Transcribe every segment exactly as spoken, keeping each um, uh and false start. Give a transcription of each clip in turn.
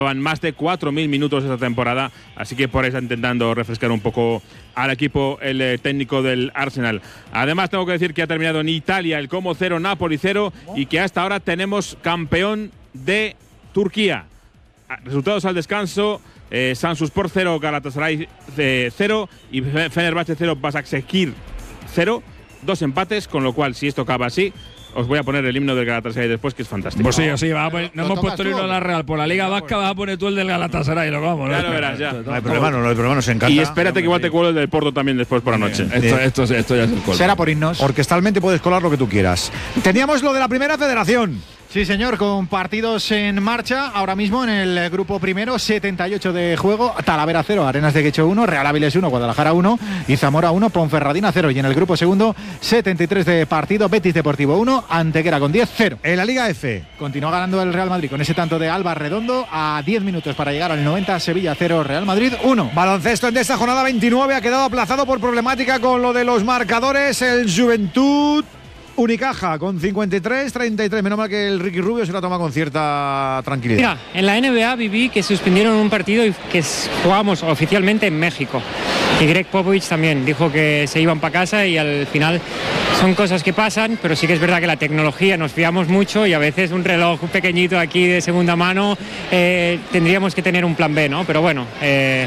Van más de cuatro mil minutos esta temporada, así que por eso está intentando refrescar un poco al equipo el eh, técnico del Arsenal. Además tengo que decir que ha terminado en Italia el Como cero, Napoli cero y que hasta ahora tenemos campeón de Turquía. Resultados al descanso: eh, Samsunspor cero, Galatasaray cero y Fenerbahce cero, Başakşehir cero. Dos empates, con lo cual si esto acaba así, os voy a poner el himno del Galatasaray después, que es fantástico. Pues sí, sí, va a poner, no hemos puesto el himno de la Real. Por la Liga Vasca vas a poner tú el del Galatasaray, lo vamos. Ya lo verás, ya. No hay problema, no, no hay problema, nos encanta. Y espérate que igual te cuelo el del Porto también después por la noche. Esto, esto, esto, esto ya es el colmo. Será por himnos. Orquestalmente puedes colar lo que tú quieras. Teníamos lo de la primera federación. Sí, señor, con partidos en marcha. Ahora mismo en el grupo primero, setenta y ocho de juego. Talavera cero, Arenas de Guecho uno, Real Áviles uno, Guadalajara uno y Zamora uno, Ponferradina cero. Y en el grupo segundo, setenta y tres de partido, Betis Deportivo uno, Antequera con diez cero. En la Liga F. Continúa ganando el Real Madrid con ese tanto de Alba Redondo a diez minutos para llegar al noventa, Sevilla cero, Real Madrid uno. Baloncesto en esta jornada veintinueve ha quedado aplazado por problemática con lo de los marcadores. El Juventud Unicaja con cincuenta y tres treinta y tres. Menos mal que el Ricky Rubio se la toma con cierta tranquilidad. Mira, en la N B A viví que suspendieron un partido y que jugábamos oficialmente en México. Y Greg Popovich también dijo que se iban para casa y al final son cosas que pasan, pero sí que es verdad que la tecnología nos fiamos mucho y a veces un reloj pequeñito aquí de segunda mano eh, tendríamos que tener un plan B, ¿no? Pero bueno, eh,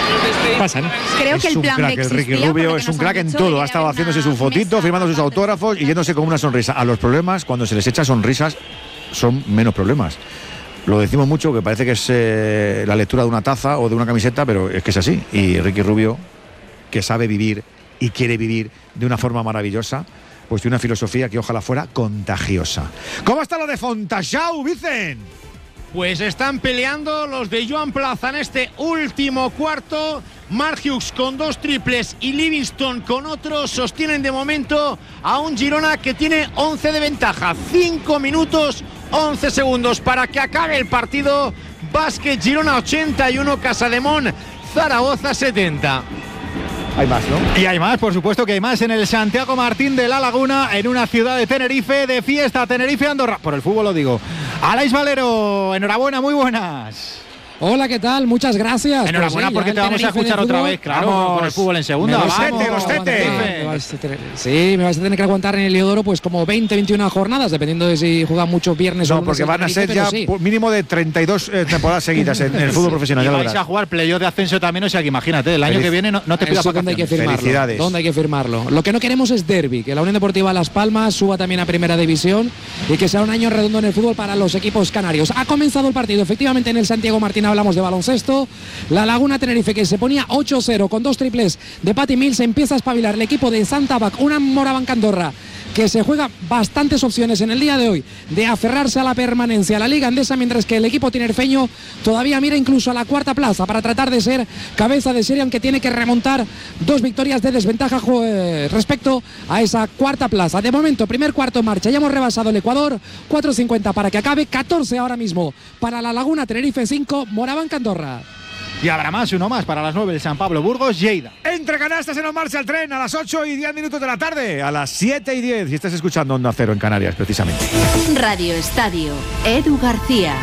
pasan. Creo es que el un plan crack, B el Ricky existía, Rubio por lo es que un nos crack han en dicho, todo. y Ha estado había haciéndose una su fotito, mesa firmando sus autógrafos y yéndose con una sonrisa. A los problemas, cuando se les echa sonrisas, son menos problemas. Lo decimos mucho, que parece que es eh, la lectura de una taza o de una camiseta, pero es que es así. Y Ricky Rubio, que sabe vivir y quiere vivir de una forma maravillosa, pues tiene una filosofía que ojalá fuera contagiosa. ¿Cómo está lo de Fontajau, Vicen? Pues están peleando los de Joan Plaza en este último cuarto. Mark Hughes con dos triples y Livingston con otro sostienen de momento a un Girona que tiene once de ventaja. cinco minutos, once segundos para que acabe el partido. Básquet Girona ochenta y uno, Casademón Zaragoza setenta. Hay más, ¿no? Y hay más, por supuesto que hay más en el Santiago Martín de la Laguna, en una ciudad de Tenerife, de fiesta, Tenerife, Andorra. Por el fútbol lo digo. Aleix Valero, enhorabuena, muy buenas. Hola, ¿qué tal? Muchas gracias. Enhorabuena, pues, sí, porque te vamos a escuchar otra vez, claro, vamos, con el fútbol en segunda. Los Vamos, tete, los tete. Me vais a tener, sí, me vais a tener que aguantar en el Heliodoro pues como veinte, veintiuna jornadas, dependiendo de si juegan muchos viernes No, o lunes. porque van a ser ya sí. mínimo de treinta y dos eh, temporadas seguidas en, en el fútbol profesional. Y Ya lo vais verás. a jugar playoff de ascenso también, o sea que imagínate, el año Feliz. que viene no, no te pidas Eso donde hay que vacaciones. firmarlo. Felicidades. ¿Dónde hay que firmarlo? Lo que no queremos es derbi, que la Unión Deportiva Las Palmas suba también a Primera División y que sea un año redondo en el fútbol para los equipos canarios. Ha comenzado el partido, efectivamente en el Santiago Martín hablamos de baloncesto. La Laguna Tenerife, que se ponía ocho cero con dos triples de Patty Mills, empieza a espabilar el equipo de Santa Bac, una Morabanc Andorra que se juega bastantes opciones en el día de hoy de aferrarse a la permanencia a la Liga Endesa, mientras que el equipo tinerfeño todavía mira incluso a la cuarta plaza para tratar de ser cabeza de serie, aunque tiene que remontar dos victorias de desventaja eh, respecto a esa cuarta plaza. De momento, primer cuarto en marcha, ya hemos rebasado el Ecuador, cuatro cincuenta para que acabe, catorce ahora mismo para la Laguna Tenerife, cinco Morabanc Andorra. Y habrá más, uno más para las nueve, el San Pablo Burgos, Lleida. Entre canastas se nos marcha el tren a las ocho y diez minutos de la tarde, a las siete y diez, si estás escuchando Onda Cero en Canarias, precisamente. Radio Estadio, Edu García.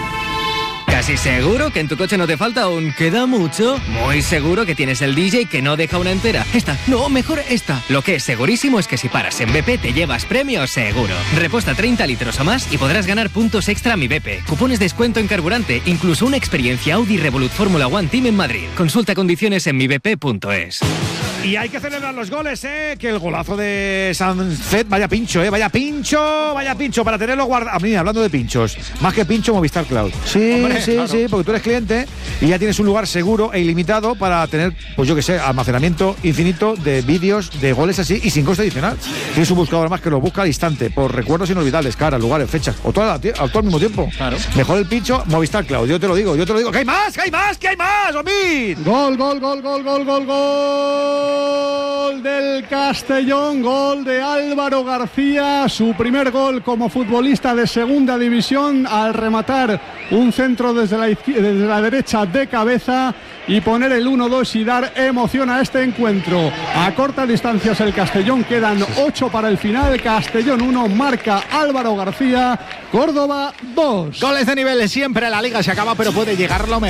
¿Casi seguro que en tu coche no te falta un queda mucho? Muy seguro que tienes el D J que no deja una entera. Esta, no, mejor esta. Lo que es segurísimo es que si paras en B P te llevas premio seguro. Reposta treinta litros o más y podrás ganar puntos extra a Mi B P. Cupones de descuento en carburante, incluso una experiencia Audi Revolut Fórmula One Team en Madrid. Consulta condiciones en mi b p punto es. Y hay que celebrar los goles, ¿eh? Que el golazo de Sunset, vaya pincho, ¿eh? Vaya pincho, vaya pincho, para tenerlo guardado. A mí, hablando de pinchos, más que pincho, Movistar Cloud. Sí, Hombre, sí, claro. sí, porque tú eres cliente y ya tienes un lugar seguro e ilimitado para tener, pues yo que sé, almacenamiento infinito de vídeos, de goles así y sin coste adicional. Tienes un buscador más que lo busca al instante, por recuerdos inolvidables, caras, lugares, fechas, o todo, todo al mismo tiempo. Claro. Mejor el pincho, Movistar Cloud. Yo te lo digo, yo te lo digo. ¡Que hay más! ¡Que hay más! ¡Que hay más! ¡Omid! Gol, gol, gol, gol, gol, gol, gol. Gol del Castellón, gol de Álvaro García, su primer gol como futbolista de segunda división al rematar un centro desde la, desde la derecha de cabeza y poner el uno dos y dar emoción a este encuentro. A cortas distancias el Castellón, quedan ocho para el final. Castellón uno, marca Álvaro García, Córdoba dos. Goles de nivel siempre, la liga se acaba, pero puede llegar lo mejor.